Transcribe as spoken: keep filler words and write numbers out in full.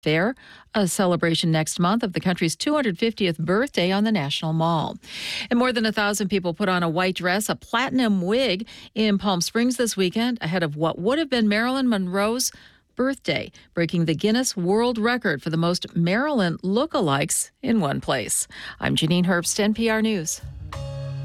Fair, a celebration next month of the country's two hundred fiftieth birthday on the National Mall. And more than a thousand people put on a white dress, a platinum wig in Palm Springs this weekend ahead of what would have been Marilyn Monroe's birthday, breaking the Guinness World Record for the most Marilyn lookalikes in one place. I'm Janine Herbst, N P R News.